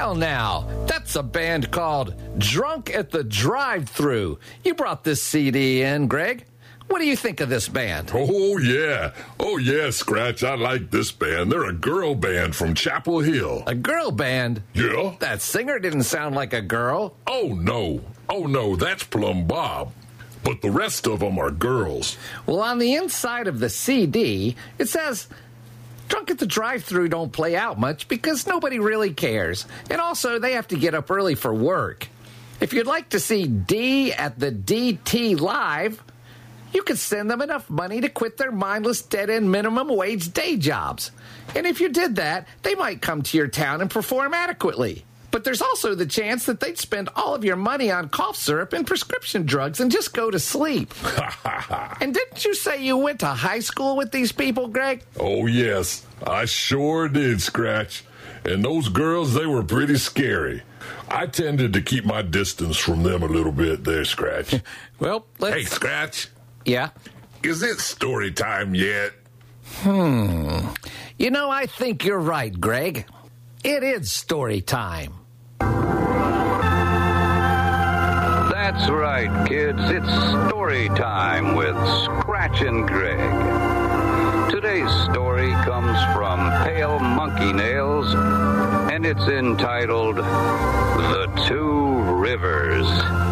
Well, now, that's a band called Drunk at the Drive-Thru. You brought this CD in, Greg. What do you think of this band? Oh, yeah. Oh, yeah, Scratch. I like this band. They're a girl band from Chapel Hill. A girl band? Yeah. That singer didn't sound like a girl. Oh, no. Oh, no, that's Plum Bob. But the rest of them are girls. Well, on the inside of the CD, it says, Drunk at the Drive-Thru don't play out much because nobody really cares. And also, they have to get up early for work. If you'd like to see D at the DT Live, you could send them enough money to quit their mindless dead-end minimum wage day jobs. And if you did that, they might come to your town and perform adequately. But there's also the chance that they'd spend all of your money on cough syrup and prescription drugs and just go to sleep. And didn't you say you went to high school with these people, Greg? Oh, yes. I sure did, Scratch. And those girls, they were pretty scary. I tended to keep my distance from them a little bit there, Scratch. Well, let's... Hey, Scratch. Yeah? Is it story time yet? You know, I think you're right, Greg. It is story time. That's right, kids. It's story time with Scratch and Greg. Today's story comes from Pale Monkey Nails, and it's entitled The Two Rivers.